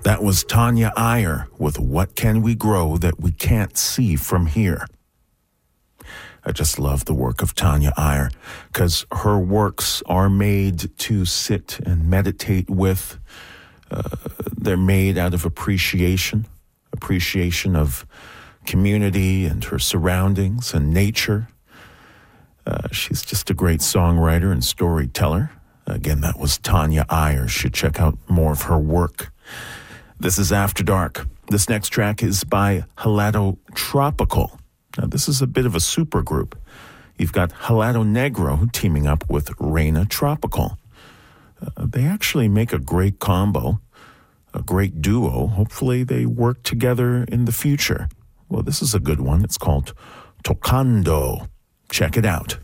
That was Tanya Iyer with What Can We Grow That We Can't See From Here? I just love the work of Tanya Iyer because her works are made to sit and meditate with. They're made out of appreciation of community and her surroundings and nature. She's just a great songwriter and storyteller. Again, that was Tanya Iyer. You should check out more of her work. This is After Dark. This next track is by Helado Tropical. Now, this is a bit of a super group. You've got Helado Negro teaming up with Reina Tropical. They actually make a great combo, a great duo. Hopefully they work together in the future. Well, this is a good one. It's called Tocando. Check it out.